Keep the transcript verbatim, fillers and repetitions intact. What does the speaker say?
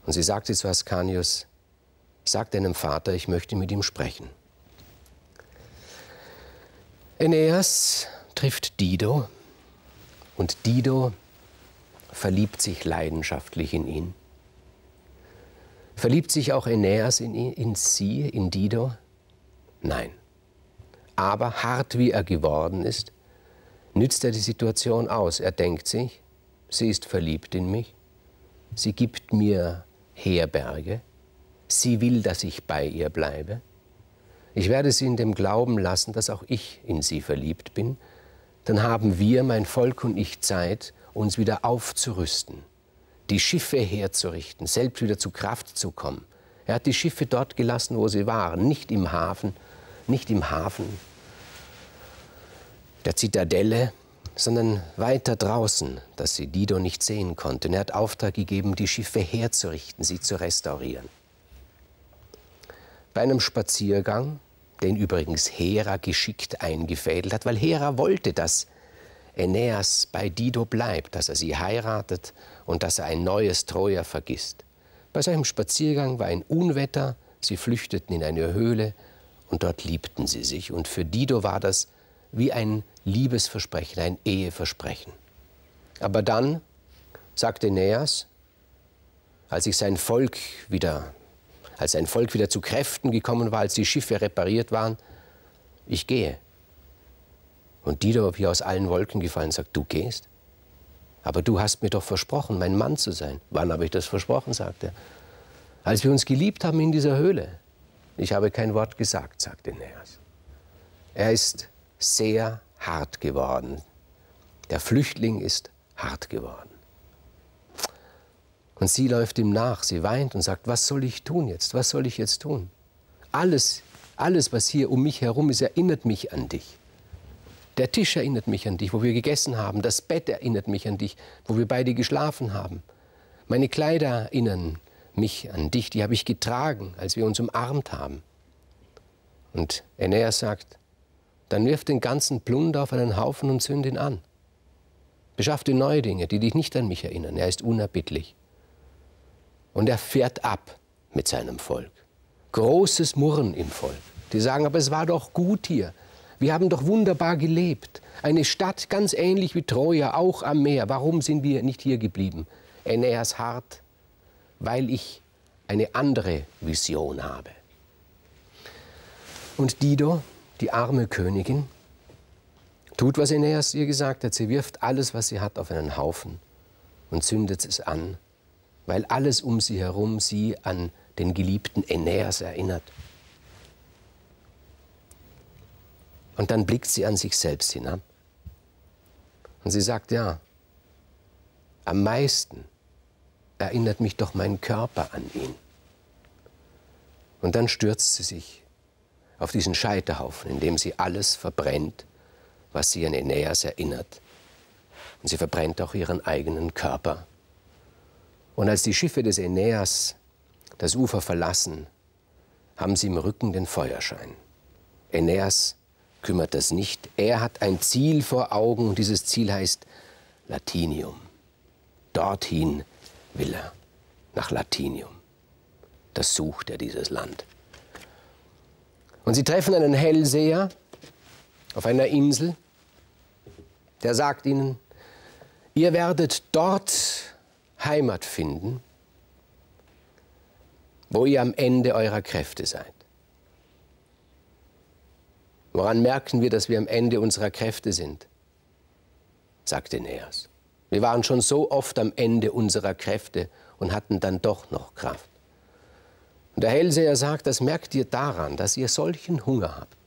Und sie sagte zu Ascanius, sag deinem Vater, ich möchte mit ihm sprechen. Aeneas trifft Dido und Dido verliebt sich leidenschaftlich in ihn. Verliebt sich auch Aeneas in, ihn, in sie, in Dido? Nein. Aber hart wie er geworden ist, nützt er die Situation aus. Er denkt sich, sie ist verliebt in mich, sie gibt mir Herberge, sie will, dass ich bei ihr bleibe. Ich werde sie in dem Glauben lassen, dass auch ich in sie verliebt bin. Dann haben wir, mein Volk und ich, Zeit, uns wieder aufzurüsten, die Schiffe herzurichten, selbst wieder zu Kraft zu kommen. Er hat die Schiffe dort gelassen, wo sie waren, nicht im Hafen, nicht im Hafen der Zitadelle, sondern weiter draußen, dass sie Dido nicht sehen konnte. Und er hat Auftrag gegeben, die Schiffe herzurichten, sie zu restaurieren. Bei einem Spaziergang, den übrigens Hera geschickt eingefädelt hat, weil Hera wollte, dass Aeneas bei Dido bleibt, dass er sie heiratet und dass er ein neues Troja vergisst. Bei solchem Spaziergang war ein Unwetter, sie flüchteten in eine Höhle und dort liebten sie sich. Und für Dido war das wie ein Liebesversprechen, ein Eheversprechen. Aber dann sagt Aeneas, als sich sein Volk wieder, als sein Volk wieder zu Kräften gekommen war, als die Schiffe repariert waren, ich gehe. Und Dido, wie aus allen Wolken gefallen, sagt, du gehst? Aber du hast mir doch versprochen, mein Mann zu sein. Wann habe ich das versprochen, sagt er. Als wir uns geliebt haben in dieser Höhle. Ich habe kein Wort gesagt, sagt Aeneas. Er ist sehr hart geworden. Der Flüchtling ist hart geworden. Und sie läuft ihm nach, sie weint und sagt, was soll ich tun jetzt? Was soll ich jetzt tun? Alles, alles, was hier um mich herum ist, erinnert mich an dich. Der Tisch erinnert mich an dich, wo wir gegessen haben. Das Bett erinnert mich an dich, wo wir beide geschlafen haben. Meine Kleider erinnern mich an dich, die habe ich getragen, als wir uns umarmt haben. Und Aeneas sagt, dann wirf den ganzen Plunder auf einen Haufen und zünd ihn an. Beschaff dir neue Dinge, die dich nicht an mich erinnern. Er ist unerbittlich. Und er fährt ab mit seinem Volk. Großes Murren im Volk. Die sagen, aber es war doch gut hier. Wir haben doch wunderbar gelebt. Eine Stadt ganz ähnlich wie Troja, auch am Meer. Warum sind wir nicht hier geblieben? Aeneas hart, weil ich eine andere Vision habe. Und Dido, die arme Königin, tut, was Aeneas ihr gesagt hat. Sie wirft alles, was sie hat, auf einen Haufen und zündet es an, weil alles um sie herum sie an den geliebten Aeneas erinnert. Und dann blickt sie an sich selbst hinab. Und sie sagt, ja, am meisten erinnert mich doch mein Körper an ihn. Und dann stürzt sie sich auf diesen Scheiterhaufen, in dem sie alles verbrennt, was sie an Aeneas erinnert. Und sie verbrennt auch ihren eigenen Körper. Und als die Schiffe des Aeneas das Ufer verlassen, haben sie im Rücken den Feuerschein. Aeneas kümmert das nicht. Er hat ein Ziel vor Augen und dieses Ziel heißt Latinium. Dorthin will er, nach Latinium. Das sucht er, dieses Land. Und sie treffen einen Hellseher auf einer Insel, der sagt ihnen, ihr werdet dort Heimat finden, wo ihr am Ende eurer Kräfte seid. Woran merken wir, dass wir am Ende unserer Kräfte sind? Sagt Aeneas. Wir waren schon so oft am Ende unserer Kräfte und hatten dann doch noch Kraft. Und der Hellseher sagt, das merkt ihr daran, dass ihr solchen Hunger habt,